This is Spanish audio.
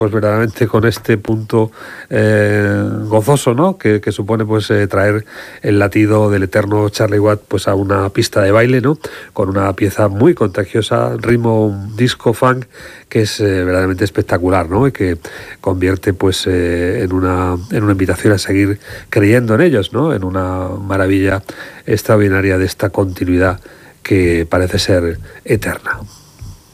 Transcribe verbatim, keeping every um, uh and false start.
pues verdaderamente con este punto eh, gozoso, ¿no? Que, que supone pues eh, traer el latido del eterno Charlie Watts pues a una pista de baile, ¿no? Con una pieza muy contagiosa, ritmo disco funk, que es eh, verdaderamente espectacular, ¿no? Y que convierte pues eh, en una en una invitación a seguir creyendo en ellos, ¿no? En una maravilla extraordinaria de esta continuidad que parece ser eterna.